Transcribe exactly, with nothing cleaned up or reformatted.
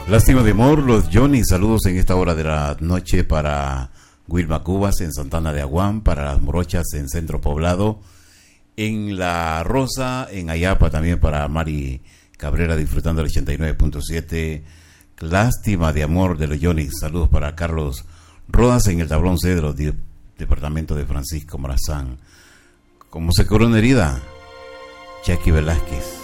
Lástima de amor, los Johnny, saludos en esta hora de la noche para Wilma Cubas en Santana de Aguán, para las Morochas en Centro Poblado, en La Rosa, en Ayapa también para Mari Cabrera disfrutando el ochenta y nueve punto siete. Lástima de amor de los Johnny, saludos para Carlos Rodas en el Tablón Cedro, di- departamento de Francisco Morazán. ¿Cómo se curó una herida? Jackie Velázquez.